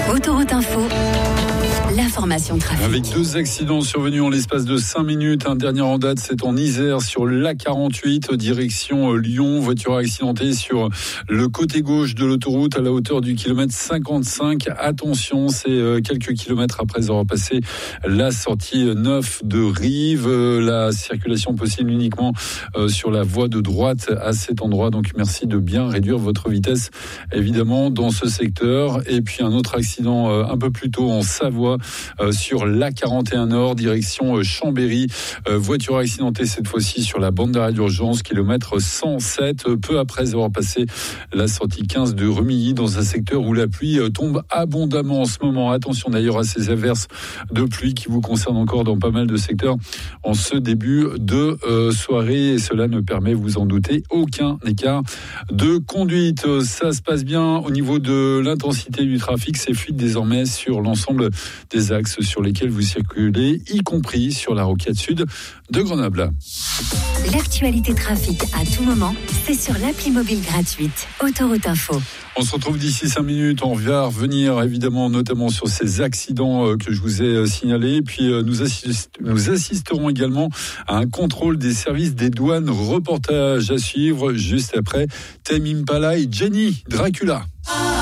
Autoroute Info, l'information trafic. Avec 2 accidents survenus en l'espace de 5 minutes. Un dernier en date, c'est en Isère sur l'A48, direction Lyon. Voiture accidentée sur le côté gauche de l'autoroute à la hauteur du kilomètre 55. Attention, c'est quelques kilomètres après avoir passé la sortie 9 de Rive. La circulation possible uniquement sur la voie de droite à cet endroit. Donc merci de bien réduire votre vitesse, évidemment, dans ce secteur. Et puis un autre accident un peu plus tôt en Savoie sur l'A41 Nord, direction Chambéry. Voiture accidentée cette fois-ci sur la bande d'arrêt d'urgence, kilomètre 107, peu après avoir passé la sortie 15 de Remilly, dans un secteur où la pluie tombe abondamment en ce moment. Attention d'ailleurs à ces averses de pluie qui vous concernent encore dans pas mal de secteurs en ce début de soirée, et cela ne permet, vous en doutez, aucun écart de conduite. Ça se passe bien au niveau de l'intensité du trafic, c'est fluide désormais sur l'ensemble des axes sur lesquels vous circulez, y compris sur la rocade sud de Grenoble. L'actualité trafic à tout moment, c'est sur l'appli mobile gratuite Autoroute Info. On se retrouve d'ici 5 minutes. On va revenir évidemment notamment sur ces accidents que je vous ai signalés. Et puis nous assisterons également à un contrôle des services des douanes. Reportage à suivre juste après Tame Impala et Jenny Dracula.